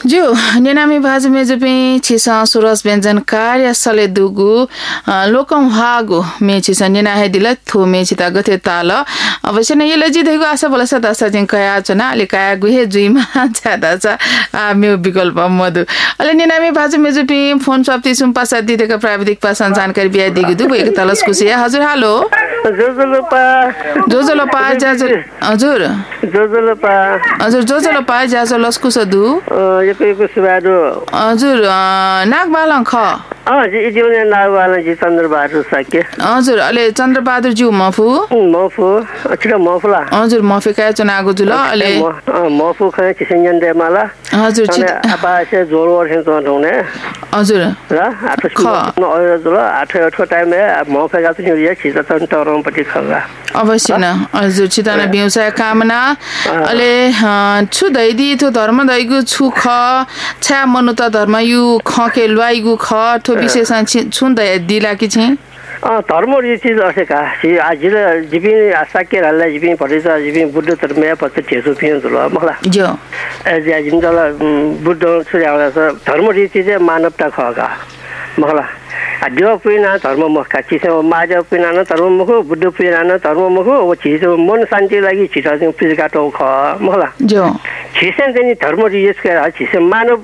जो नेनामी भाजु मेजुपे छिसा सुरस व्यञ्जन कार्य सले दुगु लोकम हागु मे छिसा नेना हे दिल थो मे छिता गथे ताल अवश्य न यले जिदेगु आशा बल सदा सजिन कया चना अले कया गुहे जुइमा छादा छ मे विकल्प मधु अले नेनामी भाजु मेजुपे फोन स्वाप्ति सुम पासा दिदेका प्राविधिक पासन जानकारी बिया दिगु दुबु एक तलस कुसे हजुर हेलो जोजोलोपा हजुर जोजोलोपा जाजलस कुसदु यको सुबादो हजुर नागबालङ ख जिउने नागबालङ जी चन्द्रबहादुर साके हजुर अले चन्द्रबहादुर ज्यू मफु छिटो मफुला हजुर मफे काय चनागो जुल अले मफु खै छिसेन्जन देमाला हजुर छिट अपासे जोर वर्षन चढाउने हजुर र आठो न अयो जुल आठो टाइम मफे गाछ नि यो छिटा चन्तरम पति खगा अवश्य न हजुर छिटाना व्यवसाय कामना अले छु दैदी थो धर्म दैगु छु ख छा मनुता धर्म यु खके लुइगु ख ठो विशेष छुन दै दिला कि छि धर्म रीति असेका आजिल जिबिन आसाके हल्ला जिबिन परेछ जिबिन बुद्ध धर्म पत्ते छेसु पिन जुल मला जो एज जिन्दला बुद्ध सुयाला धर्म रीति चाहिँ मानवता खगा मला आजो पिना धर्म मखा चिसे माजो पिना न धर्म मखो बुद्ध पिना न धर्म मखो ओ चिसो मन शान्ति लागि छिटा चाहिँ पिजका टौ ख मला जो छिसेन चाहिँ धर्म रियस के छिसे मानव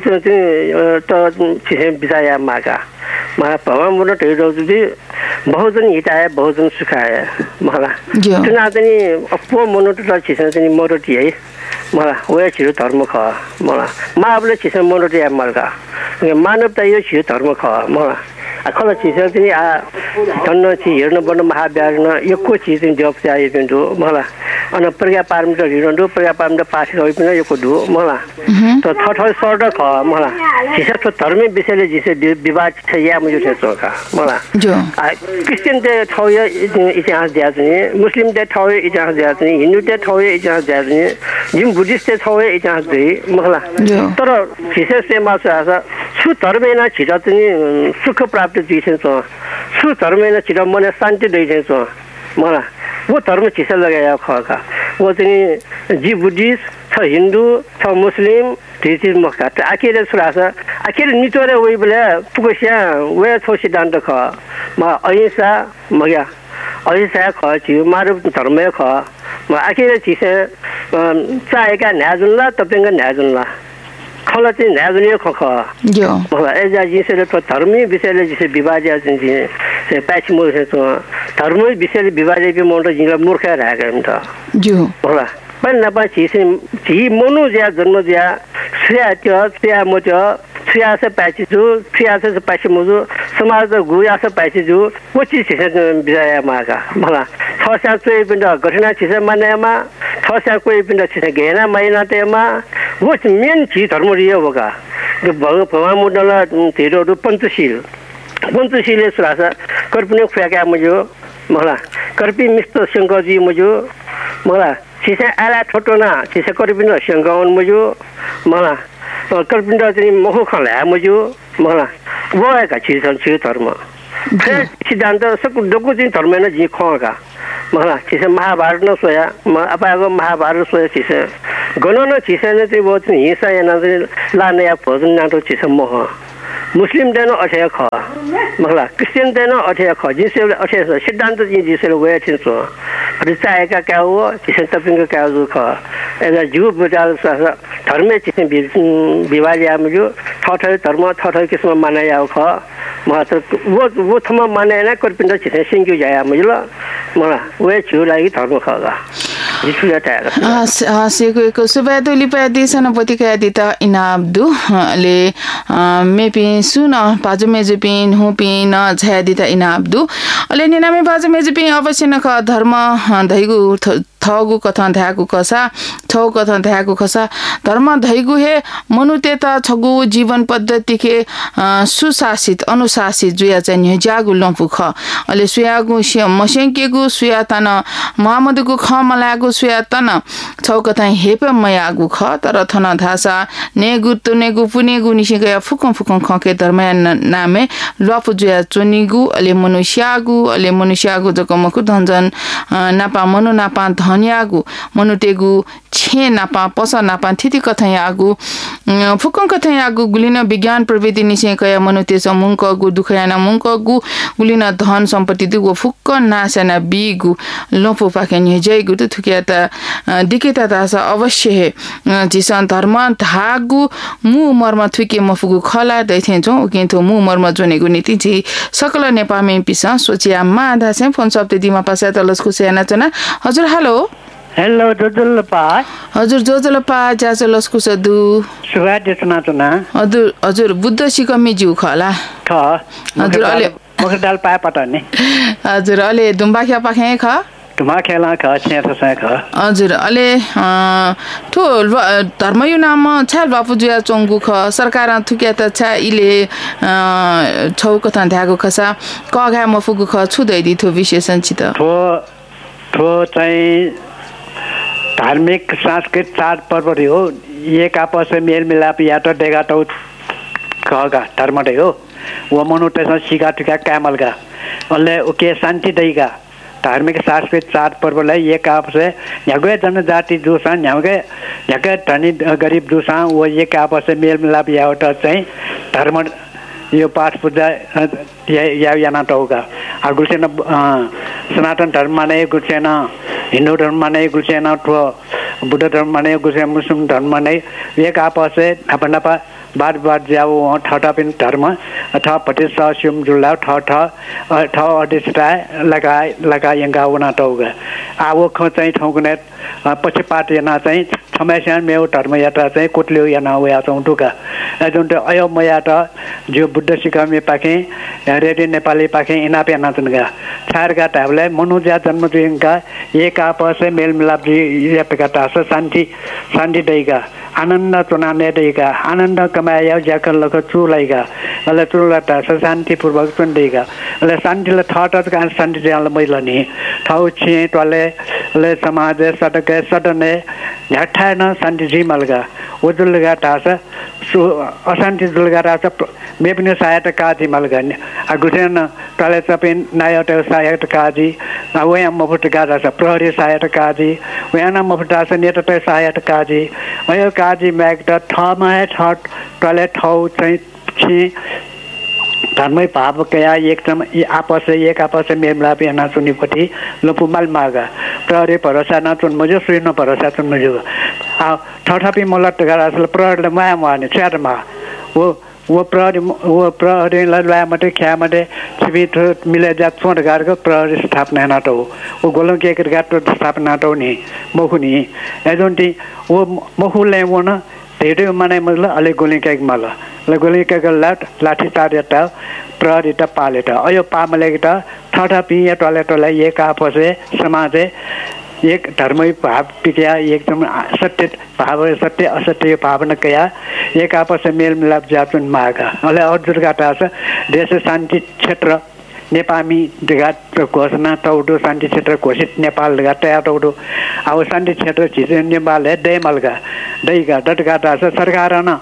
त छिसे बिजाया मागा मा भगवान मुन टेडो जुदि बहुजन हिताय बहुजन सुखाय मला चुना चाहिँ अपो मनो त छिसे चाहिँ मोरोटी है मला वे छिरो धर्म ख मला माबले छिसे मोरोटी या मलका मानवता यो छिरो धर्म ख मला खला चिज चाहिँ धन्न छि हेर्न बन्न महाव्याग्न यको चिज चाहिँ जब चाहिँ बिन्दु मला अन प्रज्ञा पारमिटर हिरण्डो प्रज्ञा पारमिटर पास गइ पनि यको दु मला त थठ सर्ट ख मला हिसाब त धर्म विषयले जिसे विवाद छ या मुजो छ चोका मला जो क्रिश्चियन दे ठौ इतिहास दिया चाहिँ मुस्लिम दे ठौ इतिहास दिया चाहिँ हिन्दू दे ठौ इतिहास दिया चाहिँ जिम बुद्धिस्ट दे ठौ इतिहास दे मला तर हिसाब से माछा सु धर्मैना छिटा चाहिँ सुख प्राप्त दिन्छ सु धर्मैना छिटा मन शान्ति दिन्छ मलाई वो धर्म छिसा लगाया खका वो चाहिँ जी बुद्धिस्ट छ हिन्दू छ मुस्लिम त्यति मका त आखिर सुरास आखिर नितोरे वइ बले पुगस्या वे थो सिद्धान्त ख म अहिंसा मग्या अहिंसा ख छि मानव धर्म ख म आखिर छिसे चाहेका न्याजुनला तपेंगा न्याजुनला खला चाहिँ न्याजुनियो खख जो होला एजा जिसेले त धर्मी विषयले जिसे विभाज्य चाहिँ से पैछिमो छ धर्म विषयले विभाज्य पे मोन्ट जिंगा मूर्ख राखेको नि त जो होला पनि नपा छिसे छि मनु ज्या जन्म ज्या स्या त्यो स्या म त्यो स्या से पैछिजु स्या से पैछिमो समाज गुया से पैछिजु वछि छिसे बिजाया मागा मला छसा चाहिँ पिण्ड घटना छिसे मानेमा छसा कोही पिण्ड छिसे घेना महिना तेमा वो मेन चीज धर्म रियो होगा भगवान मुडला तेरो पंचशील सुरासा कर्पने फ्याका मुजो मला कर्पी मिस्तो शंकरजी मुजो मला छिसे आला ठोटोना छिसे कर्पिन शंकरन मुजो मला कर्पिन चाहिँ मखो खला मुजो मला वका चीज धर्म सिद्धान्त सब दोको चाहिँ धर्म न जी खका मला छिसे महाभारत न सोया म अपाको महाभारत सोया छिसे गणन छिसे न चाहिँ वो चाहिँ हिंसा याना चाहिँ लाने या भोजन नाटो छिसे मोह मुस्लिम देन अठे ख मला क्रिश्चियन देन अठे ख जिसे अठे सिद्धान्त जी जिसे वे थिन सो रिचाएका क्या हो छिसे तपिंग क्या हो ख एला जीव बजाल धर्म छिसे विवाद या मुजो ठठ धर्म ठठ किस्म मानाया ख मात्र वो थमा माने ना कर्पिन्द छिसे सिंगु जाया मुजला मला वे छु लागि धर्म खगा सेको सुबादु लिपादी सनपति कयादिता इनाब्दु ले मेपि सुन पाजु मेजुपिन हुपिन झयादिता इनाब्दु ले निनामे पाजु मेजुपिन अवश्य न धर्म धैगु थगु कथन धागु कसा छौ कथन धागु कसा धर्म धैगु हे मनुते त छगु जीवन पद्धति के सुशासित अनुशासित जुया चाहिँ जागु लम्पु ख अले सुयागु मसेंकेगु सुया तन मोहम्मदगु ख मलागु सुया तन छौ कथन हेप मयागु ख तर थन धासा नेगु तुनेगु पुनेगु निसिगया फुकम खके धर्म नामे लपु जुया चोनिगु अले मनुष्यगु जकमकु धनजन नापा मनु नापा धन्यागु मनुतेगु छे नापा पस नापा थिति कथयागु फुक्कं कथै आगु गुलिन विज्ञान प्रविधि निसे कया मनुते समुंक गु दुखयाना मुंक गु गुलिन धन सम्पत्ति दुगु फुक्क नासना बिगु लोपो पाके निजै गु थुकियाता दिकेता तासा अवश्य हे जिसन धर्म धागु मु मर्म थुके मफुगु खला दैथे जो उकिन्थो मु मर्म जोनेगु नीति जी सकल नेपालमे पिसा सोचिया मा दासे फोन सप्ते दिमा पासा तलसको सेना चना हजुर हेलो जोजलपा हजुर जोजलपा जाजलसको सदु सुभा देशना चना हजुर बुद्ध सिकमी ज्यू खला हजुर अले मखदाल पाए पटने हजुर अले दुम्बा ख्या पाखे ख तुमा खेला ख छेथ स ख हजुर अले ठोल धर्मयु नाम छाल बापु जुया चोंगु ख सरकार थुक्या त छ इले छौ कथा धागो खसा कगा मफुगु ख छुदै दिथो विशेषण छित ठो चाहिँ धार्मिक सांस्कृतिक चाडपर्व हो एक आपस में मेल मिलाप या तो डेगा तो कहगा धर्म दे हो वो मनुष्य सिका टुका कैमल का अल्ले ओके शांति देगा धार्मिक सांस्कृतिक चाडपर्वलाई एक आपस यहाँकै जनजाति जुसा यहाँकै धनी गरिब जुसा वो एक आपस में मेल मिलाप या चाहिँ धर्म यो पाठ पूजा या तो होगा गुलसेन सनातन धर्म माने गुलसेन हिंदू धर्म माने गुलसेन बुद्ध धर्म माने गुलसेन मुस्लिम धर्म माने एक आपस से अपन बात जाओ ठा पिन धर्म ठा पटिस सिम जुला ठा अडिस्टा लगा यंगा वना तो होगा आवो ख चाहिँ ठौकुने पछि पाट याना चाहिँ समस्या मेउ धर्म यात्रा चाहिँ कोटलियो याना वया चाहिँ टुका जुन त अयो मया त जो बुद्ध सिकामे पाके रेडी नेपाली पाके इनापे याना तनगा छारगा टाबले मनुजा जन्म दिनका एक आपस मेल मिलाप जी यापका तास शान्ति दैगा आनन्द चुनाने दैगा आनन्द कमाया जाकर लक चुलाइगा अले चुला तास शान्ति पूर्वक चुन दैगा अले शान्तिले थट का शान्ति जाल मैलनी थाउ छि टले ले समाज सटके सटने झट्ठान शान्ति जिमलगा उजुलगा तास अशान्ति जुलगा तास मेपने सहायता काजी मलगन अगुसेन टले चपिन नायट सहायता काजी वया मफुट गाजा छ प्रहरी सहायता काजी वयाना मफुटा छ नेट सहायता काजी वया काजी म्यागट ठमा ठट टले ठौ चाहिँ छि धर्मै भाव कया एकदम एक आपस मेल मिलाप याना सुनिपति लोपुमाल मागा प्रहरी भरोसा नचुन मजो सुन भरोसा चुन मजो ठठपी मलट गारासल प्रहरीले माया माने छ्यारमा वो प्रहरी लाया मटे ख्या मटे छिबी मिले जा छोड़ गारको प्रहरी स्थापना नाटो वो गोलम के गाटो स्थापना नाटो नि मखुनी एजोंटी वो मखुले वना धेरै माने मतलब अले गोली केक माला ले गोली केक लाठी चार्यता प्रहरी त पालेटा अयो पामलेटा ठठा पिया टले एक आपसे समाज एक धर्मै भाव टिक्या एकदम सत्य असत्य भावना कया एक आपस मेल मिलाप जाचुन मागा अले अर्जुन गाटा छ देश शान्ति क्षेत्र नेपामी जगत घोषणा तौडो शान्ति क्षेत्र घोषित नेपाल गाटा तौडो अब शान्ति क्षेत्र छिजे नेपाल है दैमलगा दैगा डटगाटा छ सरकार न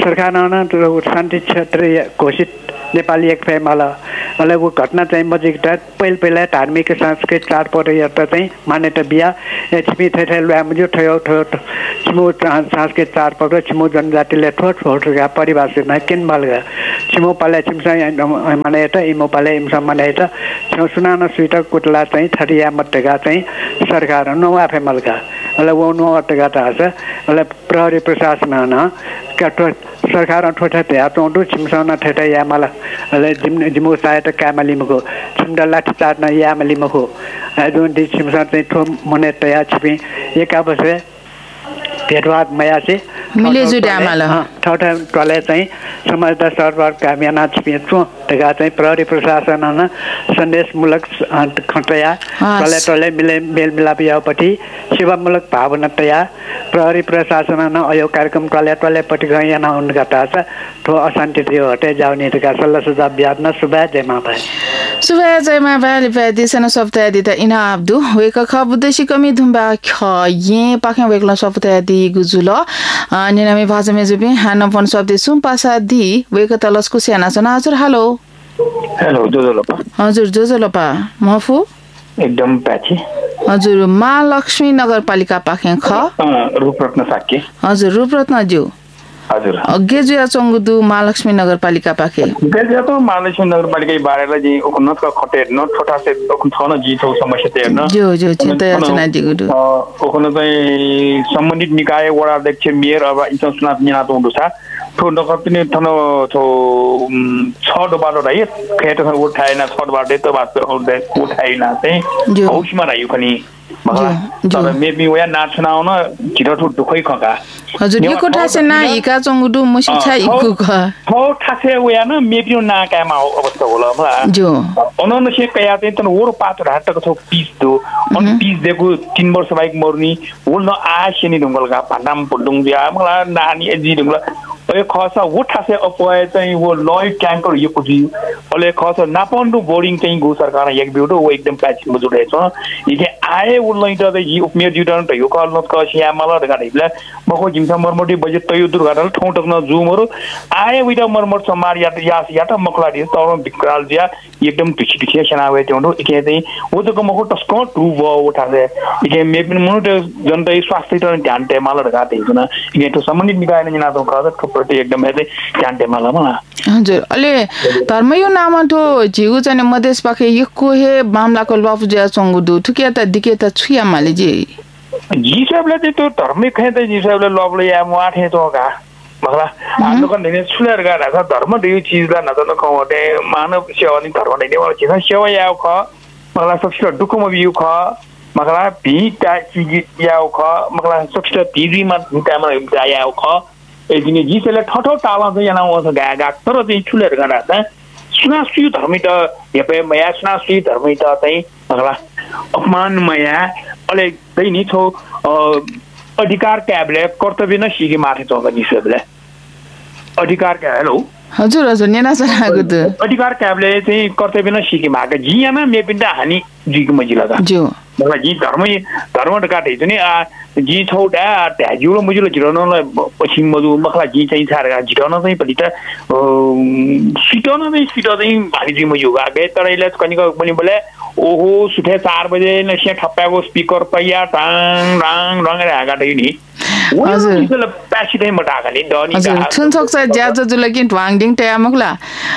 शान्ति क्षेत्र घोषित नेपाली एक फेमला अले वो घटना चाहिँ मजिकटा पहिला धार्मिक सांस्कृतिक चाडपर्व यात्रा चाहिँ मान्यता बिहा एचपी थे ल्यामजो ठयो छिमो सांस्कृतिक चाडपर्व छिमो जनजातिले ठोटका परिभाषित न किन मलगा छिमो पाले छिमसा माने त इमो पाले इमसा माने त छिमो सुनाना सुइट कुटला चाहिँ थरिया मटगा चाहिँ सरकार नवा फेमलगा अले वो नवा टगा तास अले प्रहरी प्रशासन न कटो सरकार ठोटा त्या तोडु छिमसाना ठेटा यामला अले जिमो सहायता कामलिमको छिमडा लाठी चार्न यामलिमको जुन दि छिमसा चाहिँ ठो मने तया छिपी एक आपसे भेटवाद मया से मिलेजु डामला ठोटा टले चाहिँ समाजदा सरकार कामयाना छिपी छु तगा चाहिँ प्रहरी प्रशासन न सन्देशमूलक खटया टले मेल मिलाप यापटी सेवामूलक भावना तया प्रहरी प्रशासन न अयो कार्यक्रम टले पटि गयाना उनका तास ठो अशान्ति थियो हटे जाउने तका सल्लाह सुझाव ब्याद न सुबा जयमा भाइ सुबा जयमा भाइ दिसन सप्ताह दिता इना अब्दु वेक ख बुद्धसी कमी धुम्बा ख ये पाखे वेकला सप्ताह दि गुजुल निनामे भाजमे जुबि हान फोन शब्द सुम पासा दि वेक तलसको सेना सना हजुर हेलो जोजोलपा हजुर जोजोलपा मफु एकदम प्याची हजुर महालक्ष्मी नगरपालिका पाखे ख रूपरत्न साक्के हजुर रूपरत्न ज्यू हजुर गेजुया चंगुदु महालक्ष्मी नगरपालिका पाखे गेजुया तो महालक्ष्मी नगरपालिका बारेला जी नट का खटे नट छोटा से थन जी तो समस्या ते न जो चिन्ता याचना दिगुदु ओखन चाहिँ सम्बन्धित निकाय वडा अध्यक्ष मेयर अब इन्चुनाथ निनातो हुँदछ तो नकपिने थन तो छ बाटो रही खेत उठाएन छ बाटो त बाटो उठाएन चाहिँ हौसमा रह्यो पनि तर मेबी वया नाचनाउन छिटो दुखै खका हजुर यो कोठा से ना इका चंगुदु मुसिछा इकु ख हो ठासे वया न मेबी ना कामा अवस्था होला मला जो अनन से कया चाहिँ तन ओर पात राटको छ पीस दो अन पीस देखो 3 वर्ष बाइक मर्नी होल न आशेनी ढुंगलगा पानाम पुडुङ दिया मला नानी एजी ढुंगला ओए खसा उठासे अपय चाहिँ वो लय ट्याङ्कर यो कुजी ओले खसा नापन्डु बोर्डिङ चाहिँ गो सरकार एक बिउडो वो एकदम प्याच मजुडे छ इके आए उलै त यी उपमेय जुडन त यो कल नत कसिया मला गाडीले मको जिमसा मरमटी बजेट तयो दुर्घटना ठौटक न जुमरो आए विदा मरमट समार या त मकला दि तर विकराल दिया एकदम टिछि सनावे त्यो इके चाहिँ वो त मको टस्को टु व उठासे इके मेपिन मनु त जनता स्वास्थ्य त ध्यान ते मला गाते हुन इके त सम्बन्धित निकाय न जना त प्रति एकदम हेर्दै ध्यान ते मला मला हजुर अले धर्मयो नाम तो जिगु चाहिँ मधेस पाखे यको हे मामलाको लफजा चंगुदु ठुकिया त दिके त छुया माले जी सबले तो धर्म खेते जी सबले लफले या माथे तो का मगला आनो कन ने सुलेर गा रा धर्म दे चीज ला न त कवटे मानव सेवा नि धर्म नै वाला चीज सेवा या ख मगला सबसे दुखम बिउ ख मगला भी ता चीज या ख मगला सबसे टीवी मा टाइम या ख एजिने जीसेले ठठो टाला चाहिँ yana वस गा तर चाहिँ छुलेर गरा त सुनासु धर्मी त हेपे मया सुनासु धर्मी त चाहिँ मगला अपमान मया अले दैनी छौ अधिकार क्याबले कर्तव्य न सिगे माथे चौका निसबले अधिकार क्या हेलो हजुर हजुर नेना सराको त अधिकार क्याबले चाहिँ कर्तव्य न सिगे माका जियामा मेपिन्दा हानि जिग मजिला त जो मला जी धर्म काटे चाहिँ जी छौटा त्याजुलो मुजुलो जिराउनलाई पछि मजु मखला जी चाहिँ छारेर जिराउन चाहिँ पनि त सिटाउन चाहिँ भारी जी मजु आगे तर इले कनिको पनि बोले ओहो सुठे 4 बजे नसे ठप्पाको स्पिकर पैया टाङ राङ रङले हागादै नि हजुर त्यसले प्यासी चाहिँ मटाखाले डनी हजुर छुन सक्छ ज्याजो जुलकिन ढ्वाङडिङ ट्यामकला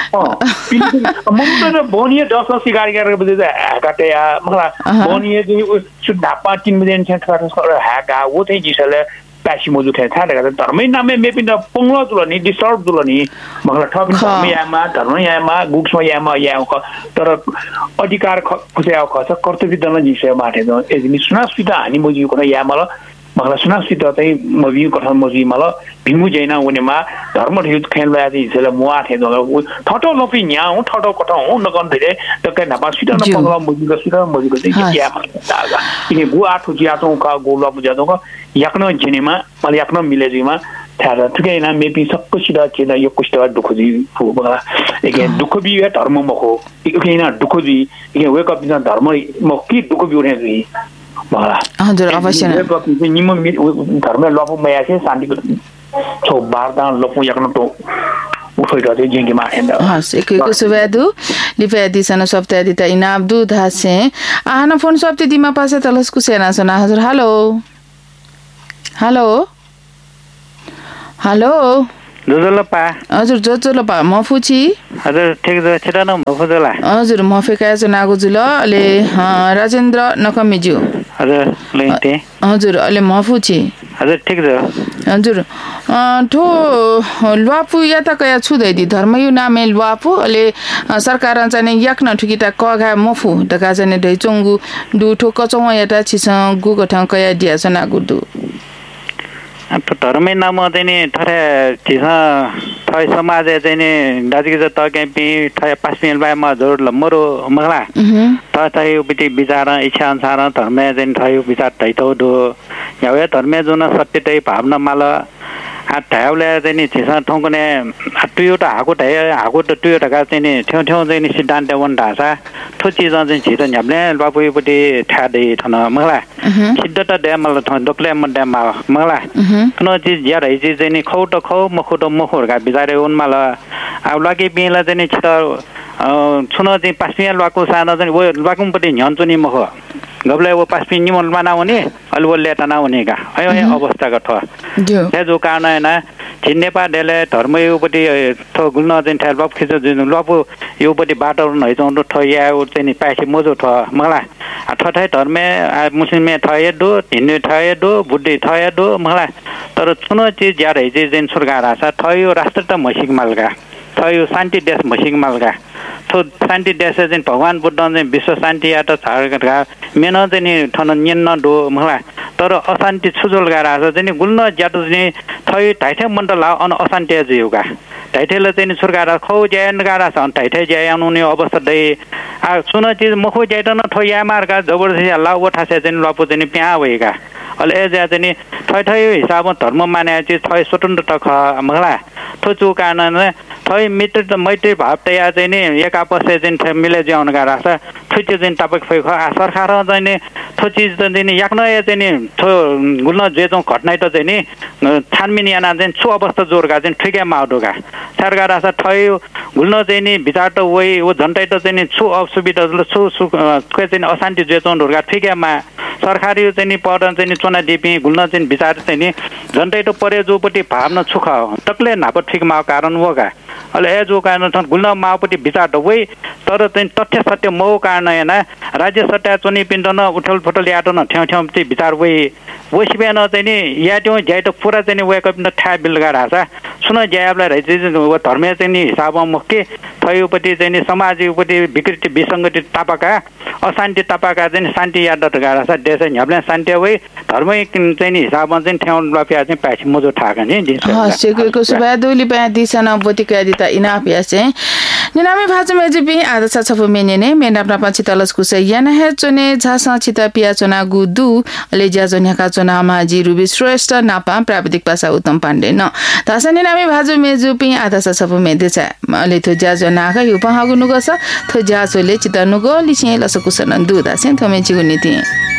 मन्त्र र बोनिए 10 सिगारी गरेर बजे हागाटे मखला बोनिए चाहिँ सुधापा 3 बजे छ खर हागा वो चाहिँ जिसले प्यासी मजु थे था देखा धर्मै नामे मेपिन पंगला जुलनी डिस्टर्ब जुलनी मगला ठप धर्मयामा गुक्समा यामा तर अधिकार खुसेया खस कर्तव्य दन जिसे माथे दो एजिनी सुनासिता हानि मजु कोन यामला मगला सुनासिता चाहिँ मबि कथा मजु मला भिमु जैना उनेमा धर्म युद्ध खेलबा चाहिँ इसले मुआ थे दो ठटो लपि न्याउ ठटो कटा हो नकन धेरै तके नपा सिटा न पंगला मजु चाहिँ यामा दागा किने गु आठो जियातो का गोला बुझातो का याक्न जिनेमा मलाई याक्न मिलेजीमा थाहा ठिकै न मेपी सबको सिधा थिएन यो कुष्ठवा दुखजी बगला एके दुख बि धर्म मखो एके न दुखजी एके वेक अप इन धर्म म के दुख बि उठे जी बगला हजुर अवश्य न वेक अप निम धर्म लपु मया छ शान्ति छौ बारदा लपु याक्न तो उठोइरा चाहिँ जेंगे माथेन हस एकको सुवेदु लिपेदि सन सप्ताहदि त इनाब्दु धासे आना फोन सप्ते दिमा पासे तलसकु सेना सना हजुर हेलो हेलो हेलो जोजोलपा हजुर जोजोलपा म फुची हजुर ठिक छ छिटो न म फुजला हजुर म फेकाया छ नागु जुल ले राजेन्द्र नकमिजु हजुर लेते हजुर अले म फुची हजुर ठिक छ हजुर ठो लवापु याता कया छुदै दि धर्मयु नामे लवापु अले सरकार चाहिँ याक्न ठुकिता कगा मफु दका चाहिँ दै चंगु दु ठो कचौ याता छिस गु गठा कया दिया छ नागु दु तो धर्मै नाम चाहिँ नि थरे छिस थय समाज चाहिँ नि दाजुके त के पि थय 5 मिल बाय म जोर लमरो मगला त चाहिँ उपिति विचार इच्छा अनुसार धर्मै चाहिँ थय विचार दैतो दो यावे धर्मै जुन सत्य तै भावना माल हातले चाहिँ नि छिस ठौकने टुयोटा हाको त टुयोटा का चाहिँ नि ठ्यौ चाहिँ नि सिद्धान्त वन ढासा ठो चीज चाहिँ छिस न्याब्ले बापुपटी ठादै थन मगला सिद्धता ड्यामल थन डोक्ले म ड्याम मगला न चीज ज्या रहि चाहिँ नि खौ मखो त मखोरका बिचारे उनमाल अब लगे बिला चाहिँ नि छिट छुन चाहिँ पासिया लको सानो चाहिँ वो लकुमपटी न्यन्चुनी मखो गबले वो पास पिन निमन बनाउने अलि वो लेटा नहुने का अय अवस्थाको ठ हे जो कारण हैन छिन नेपाल देले धर्म योपटि थ गुल्न चाहिँ ठेल बाप खिच जुन लपु योपटि बाटो नै चाहिँ ठ या चाहिँ नि पासी मोजो ठ मलाई ठठै धर्म मुस्लिम ठय दो हिन्दू ठय दो बुद्धि ठय दो मलाई तर चुनो चीज ज्यादा चाहिँ जिन सरकार आसा ठयो राष्ट्र त मसिक मालका ठयो शान्ति देश मसिक मालका थो शान्ति देश चाहिँ भगवान बुद्ध चाहिँ विश्व शान्ति या त छाडका मेन चाहिँ नि ठन निन्न दो मलाई तर अशान्ति छुजोल गारा आसा चाहिँ गुल्न ज्याटो चाहिँ ठय ढाइठे मण्डल अन अशान्ति जिउका ढाइठेले चाहिँ सरकार खौ ज्यान गारा छ ढाइठे ज्यान हुने अवस्था दै आ सुन चीज मखो ज्याटन ठो या मार्का जबरजस्ती ला ओठासे चाहिँ लपो चाहिँ प्या भएका अले ए ज्या चाहिँ ठय ठय हिसाबमा धर्म माने चाहिँ ठय स्वतन्त्र ख मलाई थो चु कारण ठय मित्र मैत्री भाव तया चाहिँ नि एक आपस चाहिँ मिले ज्याउन गारा छ थुचे चाहिँ टपक फै ख सरकार चाहिँ नि थो चीज चाहिँ नि याक्न चाहिँ नि थो गुल्न जे चाहिँ घटना त चाहिँ नि छानमिन याना चाहिँ छु अवस्था जोरका चाहिँ ठिकै माउडोका सरकार आसा ठय गुल्न चाहिँ नि विचार त वही वो झन्टै त चाहिँ नि छु असुविधा छु चाहिँ अशान्ति जे चाहिँ ढोरका ठिकैमा सरकारी चाहिँ नि पढन चाहिँ नि चुना दिपी गुल्न चाहिँ विचार चाहिँ नि झन्टै त परे जोपट्टि भावना छुख तक्ले नाप ठिकमा कारण होगा अहिले ए जो कारण गुल्न माओपट्टि विचार त वही तर चाहिँ तथ्य सत्य मौ कारण हैन राज्य सट्टा चुनी पिण्ड न उठल फुटल याटो न ठ्याउ ठ्याउ चाहिँ विचार वही वसिबेन चाहिँ नि याट्यो ज्याइ त पुरा चाहिँ नि वेकअप न ठ्या बिलगा रासा सुन ज्याबलाई रहि चाहिँ धर्म चाहिँ नि हिसाबमा मुख्य थयोपट्टि चाहिँ नि समाजपट्टि विकृति विसङ्गति तापाका अशान्ति तापाका चाहिँ शान्ति याद गारा छ देश ह्याब्ले शान्ति वही धर्म चाहिँ नि हिसाबमा चाहिँ ठ्याउ लप्या चाहिँ पाछि मजो ठाका नि हसेको सुबा दोली पा दिसना बोतिका दिता इनाप यासे निनामे भाजु मेजिपि आदसा छफु मेनेने मेनाप्ना पछि तलस कुसे याना हे चने झासा छिता पिया चना गुदु ले ज्याजन्याका चनामा जी रुबी श्रेष्ठ नापा प्राविधिक पासा उत्तम पाण्डे न तासा निनामे भाजु मेजुपि आदसा छफु मेदेचा ले थो ज्याजनाका युपा हागु नुगस थो ज्याजोले चिता नुगो लिसे लसकुसन दुदा सेन थमे चिगु नीति